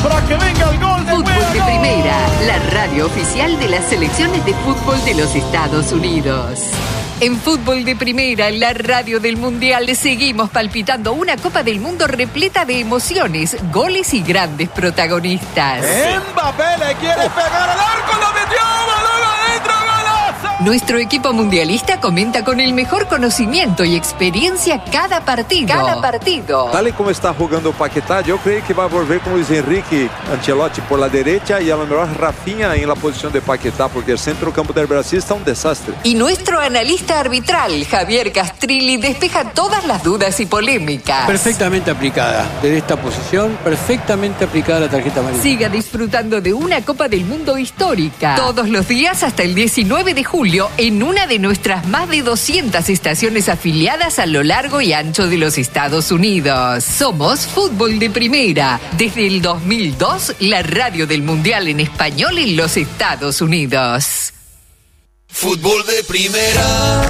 para que venga el gol de Fútbol de Primera, la radio oficial de las selecciones de fútbol de los Estados Unidos. En Fútbol de Primera, la radio del Mundial, seguimos palpitando una Copa del Mundo repleta de emociones, goles y grandes protagonistas. Mbappé le quiere pegar al arco, lo metió, balón adentro, golazo. Nuestro equipo mundialista comenta con el mejor conocimiento y experiencia cada partido. Tal y como está jugando Paquetá, yo creo que va a volver con Luis Enrique Ancelotti por la derecha y a lo mejor Rafinha en la posición de Paquetá, porque el centrocampo del Brasil está un desastre. Y nuestro analista arbitral, Javier Castrilli, despeja todas las dudas y polémicas. Perfectamente aplicada desde esta posición, perfectamente aplicada la tarjeta amarilla. Siga disfrutando de una Copa del Mundo histórica. Todos los días hasta el 19 de julio en una de nuestras más de 200 estaciones afiliadas a lo largo y ancho de los Estados Unidos. Somos Fútbol de Primera. Desde el 2002, la radio del Mundial en español en los Estados Unidos. Fútbol de Primera.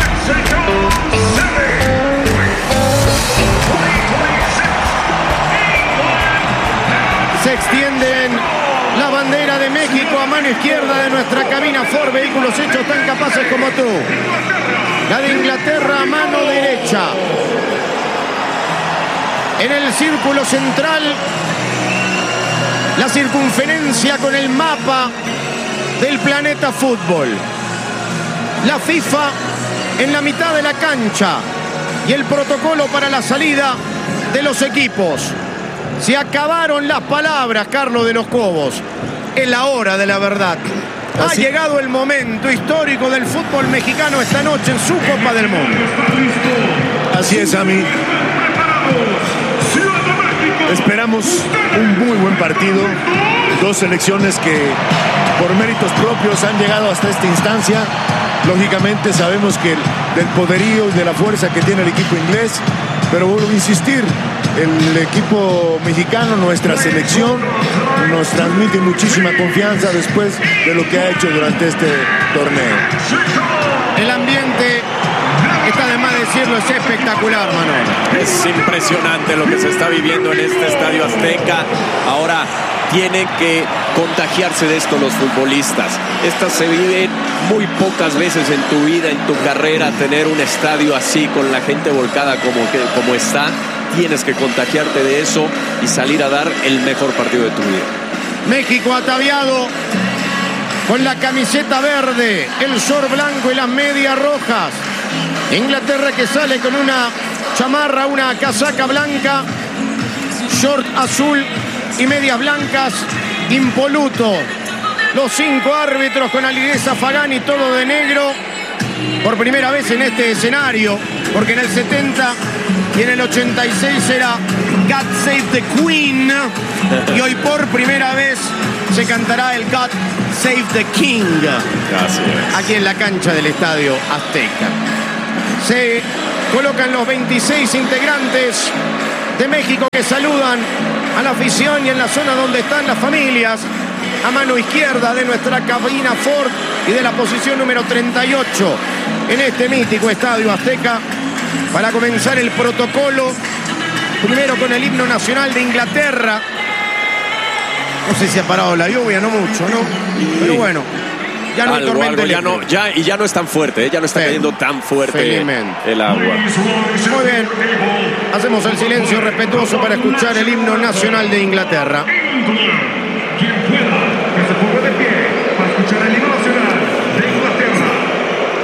Se extienden la bandera de México a mano izquierda de nuestra cabina Ford. Vehículos hechos tan capaces como tú. La de Inglaterra a mano derecha. En el círculo central, la circunferencia con el mapa del planeta fútbol. La FIFA en la mitad de la cancha y el protocolo para la salida de los equipos. Se acabaron las palabras, Carlos de los Cobos. Es la hora de la verdad. Ha llegado el momento histórico del fútbol mexicano esta noche en su Copa del Mundo. Así es, Ami. Esperamos un muy buen partido. Dos selecciones que por méritos propios han llegado hasta esta instancia. Lógicamente sabemos que del poderío y de la fuerza que tiene el equipo inglés, pero vuelvo a insistir, el equipo mexicano, nuestra selección, nos transmite muchísima confianza después de lo que ha hecho durante este torneo. El ambiente, está de más decirlo, es espectacular, Manuel. Es impresionante lo que se está viviendo en este Estadio Azteca. Ahora tienen que contagiarse de esto los futbolistas. Estas se viven muy pocas veces en tu vida, en tu carrera, tener un estadio así con la gente volcada como está. Tienes que contagiarte de eso y salir a dar el mejor partido de tu vida. México ataviado con la camiseta verde, el short blanco y las medias rojas. Inglaterra que sale con una chamarra, una casaca blanca, short azul y medias blancas, impoluto. Los 5 árbitros con Alireza Fagani, todo de negro. Por primera vez en este escenario, porque en el 70 y en el 86 era God Save the Queen. Y hoy por primera vez se cantará el God Save the King. Aquí en la cancha del Estadio Azteca. Se colocan los 26 integrantes de México que saludan a la afición y en la zona donde están las familias. A mano izquierda de nuestra cabina Ford y de la posición número 38 en este mítico Estadio Azteca para comenzar el protocolo. Primero con el himno nacional de Inglaterra. No sé si ha parado la lluvia, no mucho, ¿no? Pero bueno, ya no hay tormenta eléctrica. Ya no es tan fuerte, ya no está cayendo tan fuerte el agua. Muy bien, hacemos el silencio respetuoso para escuchar el himno nacional de Inglaterra.